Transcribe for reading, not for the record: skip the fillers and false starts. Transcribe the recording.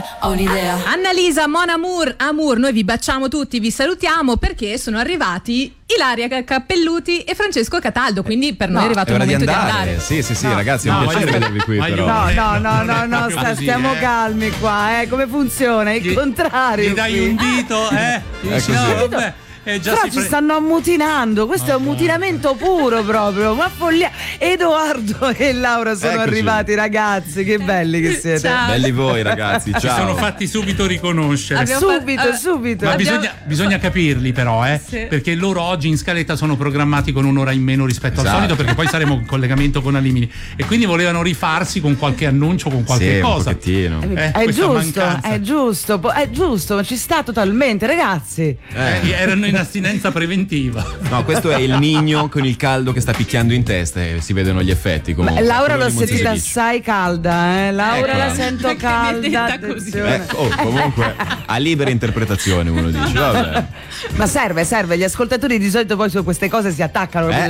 ho un'idea. Annalisa, Mon Amour, noi vi baciamo tutti, vi salutiamo perché sono arrivati Ilaria Cappelluti e Francesco Cataldo, quindi per noi è arrivato il momento di andare. Sì, ragazzi, è un piacere vedervi qui però. No, stiamo calmi qua, come funziona? Il contrario. Gli dai un dito, Dici, no, vabbè. Però ci stanno ammutinando, questo è un mutinamento puro proprio, ma follia. Edoardo e Laura sono arrivati, ragazzi, che belli che siete. Ciao. Belli voi ragazzi, ciao. Ci sono fatti subito riconoscere. Subito. Ma bisogna capirli però, Sì. perché loro oggi in scaletta sono programmati con un'ora in meno rispetto al solito, perché poi saremo in collegamento con Alimini e quindi volevano rifarsi con qualche annuncio, con qualche cosa. Un pochettino. È giusto, ma ci sta totalmente, ragazzi. Erano in astinenza preventiva. No, questo è il Nigno con il caldo che sta picchiando in testa e si vedono gli effetti comunque. Laura l'ho Quello di sentita Monte assai calda, Laura la sento Perché mi è calda, detta così. attenzione. Comunque a libera interpretazione uno dice, vabbè. Ma serve, gli ascoltatori di solito poi su queste cose si attaccano,